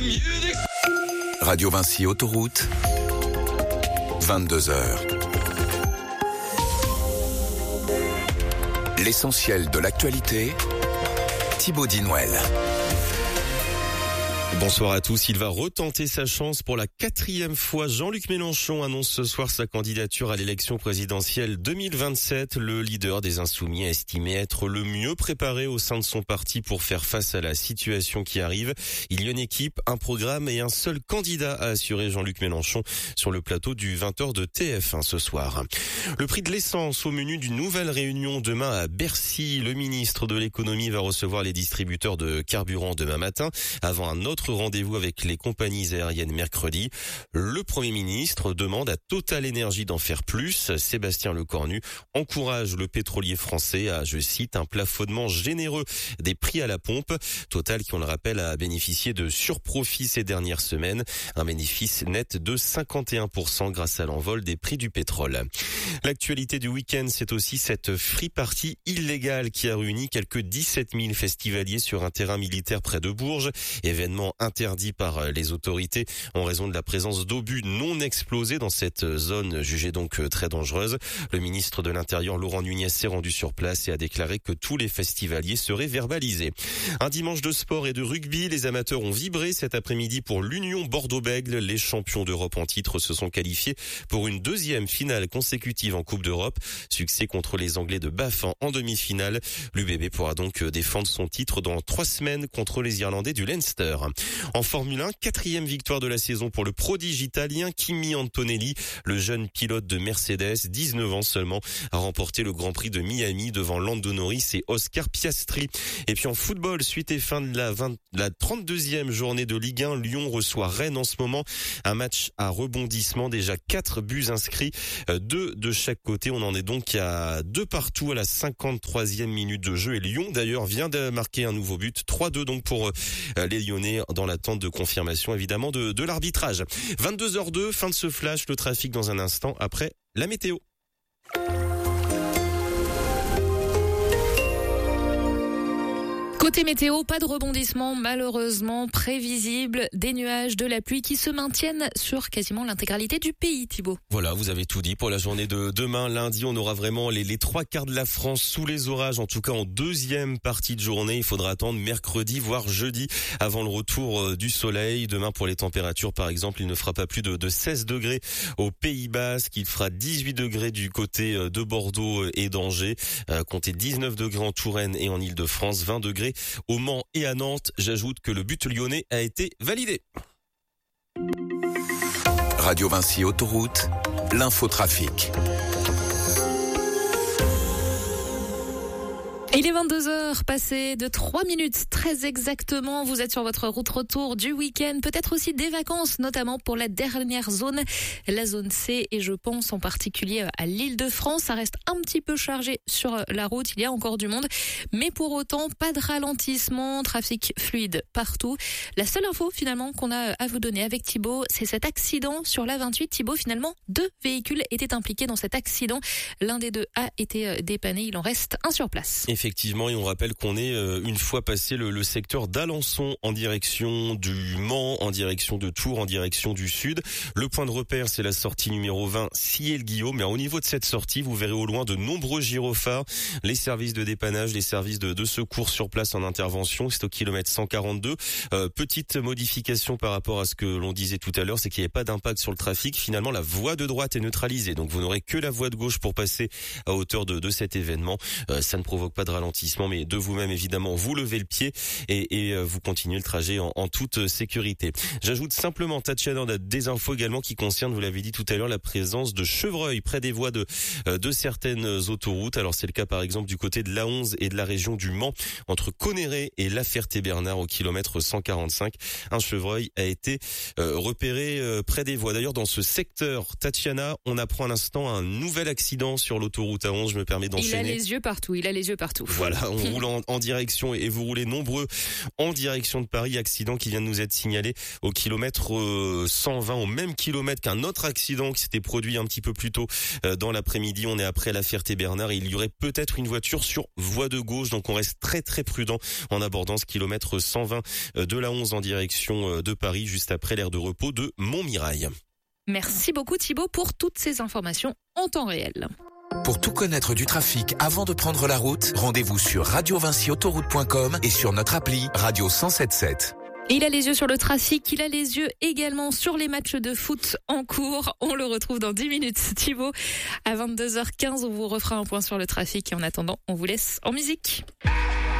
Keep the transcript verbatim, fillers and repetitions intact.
Radio Vinci Autoroute, vingt-deux heures. L'essentiel de l'actualité, Thibaut Dinouel. Bonsoir à tous. Il va retenter sa chance pour la quatrième fois. Jean-Luc Mélenchon annonce ce soir sa candidature à l'élection présidentielle deux mille vingt-sept. Le leader des Insoumis a estimé être le mieux préparé au sein de son parti pour faire face à la situation qui arrive. Il y a une équipe, un programme et un seul candidat, a assuré Jean-Luc Mélenchon sur le plateau du vingt heures de T F un ce soir. Le prix de l'essence au menu d'une nouvelle réunion demain à Bercy. Le ministre de l'économie va recevoir les distributeurs de carburant demain matin avant un autre rendez-vous avec les compagnies aériennes mercredi. Le Premier ministre demande à Total Énergie d'en faire plus. Sébastien Lecornu encourage le pétrolier français à, je cite, un plafonnement généreux des prix à la pompe. Total, qui on le rappelle, a bénéficié de surprofits ces dernières semaines. Un bénéfice net de cinquante et un pour cent grâce à l'envol des prix du pétrole. L'actualité du week-end, c'est aussi cette free party illégale qui a réuni quelques dix-sept mille festivaliers sur un terrain militaire près de Bourges. Événement interdit par les autorités en raison de la présence d'obus non explosés dans cette zone jugée donc très dangereuse. Le ministre de l'Intérieur, Laurent Nunez, s'est rendu sur place et a déclaré que tous les festivaliers seraient verbalisés. Un dimanche de sport et de rugby, les amateurs ont vibré cet après-midi pour l'Union Bordeaux-Bègles. Les champions d'Europe en titre se sont qualifiés pour une deuxième finale consécutive en Coupe d'Europe. Succès contre les Anglais de Baffin en demi-finale. L'U B B pourra donc défendre son titre dans trois semaines contre les Irlandais du Leinster. En Formule un, quatrième victoire de la saison pour le prodige italien Kimi Antonelli. Le jeune pilote de Mercedes, dix-neuf ans seulement, a remporté le Grand Prix de Miami devant Lando Norris et Oscar Piastri. Et puis en football, suite et fin de la, vingt, la trente-deuxième journée de Ligue un, Lyon reçoit Rennes en ce moment. Un match à rebondissement, déjà quatre buts inscrits, deux de chaque côté. On en est donc à deux partout à la cinquante-troisième minute de jeu. Et Lyon d'ailleurs vient de marquer un nouveau but, trois deux donc pour les Lyonnais, dans l'attente de confirmation évidemment de, de l'arbitrage. vingt-deux heures deux, fin de ce flash, le trafic dans un instant après la météo. Côté météo, pas de rebondissement malheureusement prévisible, des nuages, de la pluie qui se maintiennent sur quasiment l'intégralité du pays, Thibaut. Voilà, vous avez tout dit. Pour la journée de demain, lundi, on aura vraiment les, les trois quarts de la France sous les orages, en tout cas en deuxième partie de journée. Il faudra attendre mercredi, voire jeudi, avant le retour du soleil. Demain, pour les températures, par exemple, il ne fera pas plus de, de seize degrés au Pays Basque. Il fera dix-huit degrés du côté de Bordeaux et d'Angers. Euh, comptez dix-neuf degrés en Touraine et en Île-de-France, vingt degrés au Mans et à Nantes. J'ajoute que le but lyonnais a été validé. Radio Vinci Autoroute, l'infotrafic. Il est vingt-deux heures, passé de trois minutes très exactement. Vous êtes sur votre route retour du week-end, peut-être aussi des vacances, notamment pour la dernière zone, la zone C. Et je pense en particulier à l'Île-de-France. Ça reste un petit peu chargé sur la route, il y a encore du monde. Mais pour autant, pas de ralentissement, trafic fluide partout. La seule info finalement qu'on a à vous donner avec Thibaut, c'est cet accident sur l'A vingt-huit. Thibaut, finalement, deux véhicules étaient impliqués dans cet accident. L'un des deux a été dépanné, il en reste un sur place. Effectivement, et on rappelle qu'on est euh, une fois passé le, le secteur d'Alençon en direction du Mans, en direction de Tours, en direction du sud. Le point de repère, c'est la sortie numéro vingt, Sillé-le-Guillaume. Mais au niveau de cette sortie, vous verrez au loin de nombreux gyrophares, les services de dépannage, les services de, de secours sur place en intervention. C'est au kilomètre cent quarante-deux. Euh, petite modification par rapport à ce que l'on disait tout à l'heure, c'est qu'il n'y avait pas d'impact sur le trafic. Finalement, la voie de droite est neutralisée. Donc vous n'aurez que la voie de gauche pour passer à hauteur de, de cet événement. Euh, ça ne provoque pas de ralentissement, mais de vous-même évidemment, vous levez le pied et, et vous continuez le trajet en, en toute sécurité. J'ajoute simplement, Tatiana, on a des infos également qui concernent, vous l'avez dit tout à l'heure, la présence de chevreuils près des voies de, de certaines autoroutes. Alors c'est le cas par exemple du côté de l'A onze et de la région du Mans, entre Conneré et La Ferté-Bernard au kilomètre cent quarante-cinq. Un chevreuil a été euh, repéré euh, près des voies. D'ailleurs, dans ce secteur, Tatiana, on apprend à l'instant un nouvel accident sur l'autoroute A onze. Je me permets d'enchaîner. Il a les yeux partout, il a les yeux partout. Voilà, on roule en, en direction et vous roulez nombreux en direction de Paris. Accident qui vient de nous être signalé au kilomètre euh, cent vingt, au même kilomètre qu'un autre accident qui s'était produit un petit peu plus tôt euh, dans l'après-midi. On est après la Ferté-Bernard et il y aurait peut-être une voiture sur voie de gauche. Donc on reste très très prudent en abordant ce kilomètre cent vingt de la onze en direction de Paris, juste après l'aire de repos de Montmirail. Merci beaucoup Thibaut pour toutes ces informations en temps réel. Pour tout connaître du trafic avant de prendre la route, rendez-vous sur radio vinci autoroute point com et sur notre appli Radio cent sept sept. Il a les yeux sur le trafic, il a les yeux également sur les matchs de foot en cours. On le retrouve dans dix minutes. Thibaut, à vingt-deux heures quinze, on vous refera un point sur le trafic et en attendant, on vous laisse en musique.